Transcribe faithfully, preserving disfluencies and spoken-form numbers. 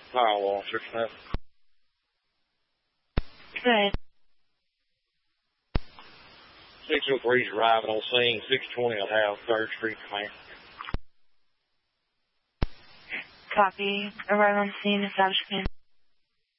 Firewall, six nine. Good. six oh three is arriving on scene, six twenty will have third Street Command. Copy. Arrive on scene, establish command.